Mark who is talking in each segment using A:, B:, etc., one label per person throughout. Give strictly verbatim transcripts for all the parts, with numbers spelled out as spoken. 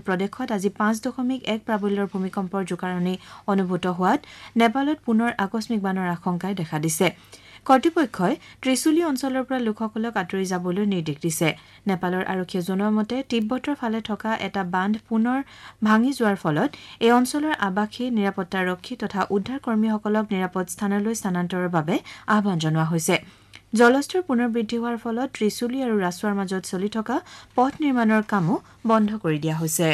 A: প্ৰদেশত আজি পাঁচ দশমিক এক প্ৰাবল্যৰ ভূমিকম্পৰ জোকাৰণি অনুভূত হোৱাত নেপালত পুনৰ আকস্মিক বানৰ আশংকাই দেখা দিছে কৰ্তৃপক্ষই ত্ৰিশুলী অঞ্চলৰ পৰা লোকসকলক আঁতৰি যাবলৈ নিৰ্দেশ দিছে নেপালৰ আৰক্ষীয়ে জনোৱা মতে তিব্বতৰ ফালে থকা এটা বান্ধ পুনৰ ভাঙি যোৱাৰ ফলত এই অঞ্চলৰ আৱাসী নিৰাপত্তাৰক্ষী তথা উদ্ধাৰ কৰ্মীসকলক নিৰাপদ স্থানলৈ স্থানান্তৰৰ বাবে আহ্বান জনোৱা হৈছে জলস্তৰ পুনৰ বৃদ্ধি হোৱাৰ ফলত ত্ৰিশুলী আৰু ৰাছুৱাৰ মাজত চলি থকা পথ নিৰ্মাণৰ কামো বন্ধ কৰি দিয়া হৈছে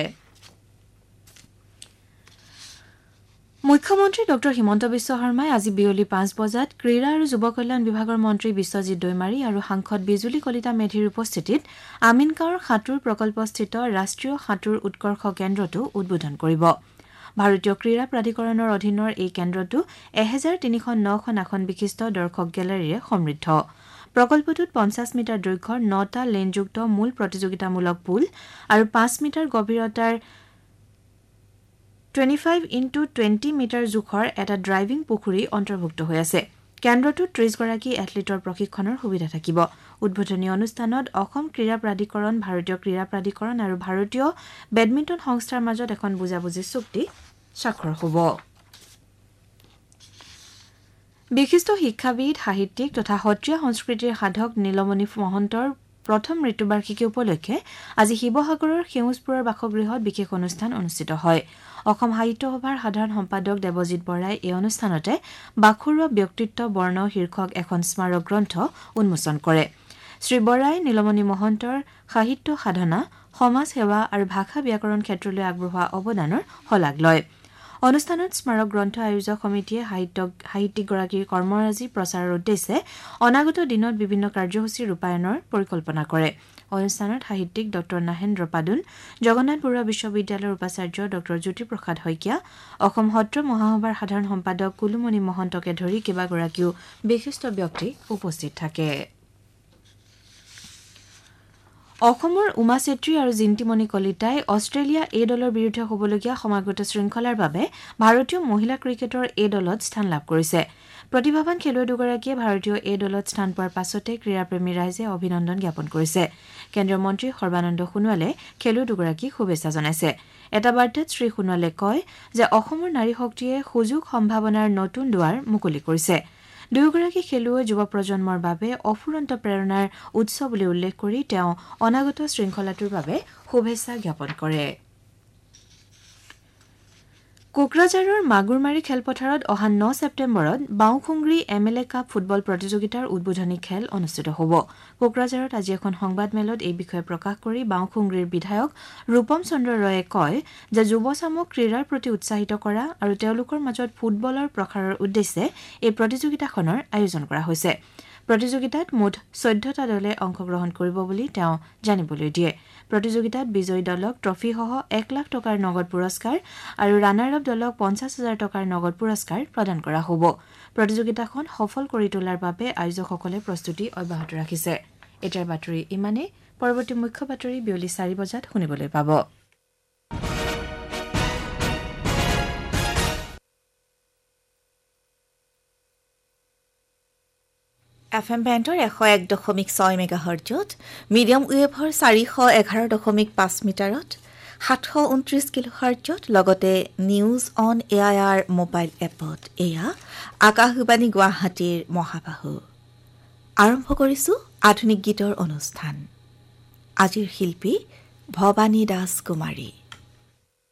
A: মুখ্যমন্ত্ৰী ডক্টৰ হিমন্ত বিশ্ব শৰ্মাই আজি বিয়লি পাঁচ বজাত ক্ৰীড়া আৰু যুৱ কল্যাণ বিভাগৰ মন্ত্ৰী বিশ্বজিৎ দৈমাৰী আৰু সাংসদ বিজুলী কলিতা মেধিৰ উপস্থিতিত আমিনগাঁৱৰ সাঁতোৰ প্ৰকল্পস্থিত ৰাষ্ট্ৰীয় সাঁতোৰ উৎকৰ্ষ কেন্দ্ৰটো উদ্বোধন কৰিব ভাৰতীয় ক্ৰীড়া প্ৰাধিকৰণৰ অধীনৰ এই কেন্দ্ৰটো এহেজাৰ তিনিশ নখন আসন বিশিষ্ট দৰ্শক গেলাৰীৰে সমৃদ্ধ প্ৰকল্পটোত পঞ্চাছ মিটাৰ দৈৰ্ঘ্যৰ নটা লেনযুক্ত মূল প্ৰতিযোগিতামূলক পুল আৰু পাঁচ মিটাৰ গভীৰতাৰ পঁচিছ ইনটু বিশ মিটাৰ জোখৰ এটা ড্ৰাইভিং পুখুৰী অন্তৰ্ভুক্ত হৈ আছে কেন্দ্ৰটোত ত্ৰিশ গৰাকী এথলীটৰ প্ৰশিক্ষণৰ সুবিধা থাকিব উদ্বোধনী অনুষ্ঠানত অসম ক্ৰীড়া প্ৰাধিকৰণ ভাৰতীয় ক্ৰীড়া প্ৰাধিকৰণ আৰু ভাৰতীয় বেডমিণ্টন সংস্থাৰ মাজত এখন বুজাবুজি চুক্তি স্বাক্ষৰ হ'ব বিশিষ্ট শিক্ষাবিদ সাহিত্যিক তথা সত্ৰীয়া সংস্কৃতিৰ সাধক নীলমণি মহন্তৰ প্ৰথম মৃত্যুবাৰ্ষিকী উপলক্ষে আজি শিৱসাগৰৰ সেউজপুৰৰ বাসগৃহত বিশেষ অনুষ্ঠান অনুষ্ঠিত হয় অসম সাহিত্য সভাৰ সাধাৰণ সম্পাদক দেৱজিৎ বৰাই এই অনুষ্ঠানতে বাখৰুৱা ব্যক্তিত্ব বৰ্ণ শীৰ্ষক এখন স্মাৰক গ্ৰন্থ উন্মোচন কৰে শ্ৰী বৰাই নীলমণি মহন্তৰ সাহিত্য সাধনা সমাজ সেৱা আৰু ভাষা ব্যাকৰণ ক্ষেত্ৰলৈ আগবঢ়োৱা অৱদানৰ শলাগ লয় অনুষ্ঠানত স্মাৰক গ্ৰন্থ আয়োজক সমিতিয়ে সাহিত্যিকগৰাকীৰ কৰ্মৰাজি প্ৰচাৰৰ উদ্দেশ্যে অনাগত দিনত বিভিন্ন কাৰ্যসূচী ৰূপায়ণৰ পৰিকল্পনা কৰে অনুষ্ঠানত সাহিত্যিক ডক্টৰ নাহেন্দ্ৰ পাদুন জগন্নাথ বৰুৱা বিশ্ববিদ্যালয়ৰ উপাচাৰ্য ডক্টৰ জ্যোতিপ্ৰসাদ শইকীয়া অসম সত্ৰ মহাসভাৰ সাধাৰণ সম্পাদক কুলুমণি মহন্তকে ধৰি কেইবাগৰাকীও বিশিষ্ট ব্যক্তি উপস্থিত থাকে অসমৰ উমা চেত্ৰী আৰু জিন্তিমণি কলিতাই অষ্ট্ৰেলিয়া এ দলৰ বিৰুদ্ধে হ'বলগীয়া সমাগত শৃংখলাৰ বাবে ভাৰতীয় মহিলা ক্ৰিকেটৰ এ দলত স্থান লাভ কৰিছে প্ৰতিভাৱান খেলুৱৈ দুগৰাকীয়ে ভাৰতীয় এ দলত স্থান পোৱাৰ পাছতে ক্ৰীড়াপ্ৰেমী ৰাইজে অভিনন্দন জ্ঞাপন কৰিছে কেন্দ্ৰীয় মন্ত্ৰী সৰ্বানন্দ সোণোৱালে খেলুৱৈ দুগৰাকীক শুভেচ্ছা জনাইছে এটা বাৰ্তাত শ্ৰী সোণোৱালে কয় যে অসমৰ নাৰী শক্তিয়ে সুযোগ সম্ভাৱনাৰ নতুন দুৱাৰ মুকলি কৰিছে দুয়োগৰাকী খেলুৱৈ যুৱ প্ৰজন্মৰ বাবে অফুৰন্ত প্ৰেৰণাৰ উৎস বুলি উল্লেখ কৰি তেওঁ অনাগত শৃংখলাটোৰ বাবে শুভেচ্ছা জ্ঞাপন কৰে কোকৰাঝাৰৰ মাগুৰমাৰী খেলপথাৰত অহা ন ছেপ্টেম্বৰত বাওঁখুংগ্ৰী এম এল এ কাপ ফুটবল প্ৰতিযোগিতাৰ উদ্বোধনী খেল অনুষ্ঠিত হ'ব কোকৰাঝাৰত আজি এখন সংবাদমেলত এই বিষয়ে প্ৰকাশ কৰি বাওঁখুংগ্ৰীৰ বিধায়ক ৰূপম চন্দ্ৰ ৰয়ে কয় যে যুৱচামক ক্ৰীড়াৰ প্ৰতি উৎসাহিত কৰা আৰু তেওঁলোকৰ মাজত ফুটবলৰ প্ৰসাৰৰ উদ্দেশ্যে এই প্ৰতিযোগিতাখনৰ আয়োজন কৰা হৈছে প্ৰতিযোগিতাত মুঠ চৈধ্যটা দলে অংশগ্ৰহণ কৰিব বুলি তেওঁ জানিবলৈ দিয়ে প্ৰতিযোগিতাত বিজয়ী দলক ট্ৰফিসহ এক লাখ টকাৰ নগদ পুৰস্কাৰ আৰু ৰানাৰ আপ দলক পঞ্চাছ হাজাৰ টকাৰ নগদ পুৰস্কাৰ প্ৰদান কৰা হ'ব প্ৰতিযোগিতাখন সফল কৰি তোলাৰ বাবে আয়োজকসকলে প্ৰস্তুতি অব্যাহত ৰাখিছে এটাৰ বাতৰি ইমানে পৰৱৰ্তী মুখ্য বাতৰি বিয়লি চাৰি বজাত শুনিবলৈ পাব
B: এফ এম বেণ্ডৰ এশ এক দশমিক ছয় মেগাহাৰ্জত মিডিয়াম ৱেভৰ চাৰিশ এঘাৰ দশমিক পাঁচ মিটাৰত সাতশ ঊনত্ৰিছ কিলোহাৰ্জত লগতে news on A I R mobile এপত এয়া আকাশবাণী গুৱাহাটীৰ মহাবাহু আৰম্ভ কৰিছোঁ আধুনিক গীতৰ অনুষ্ঠান আজিৰ শিল্পী ভৱানী দাস কুমাৰী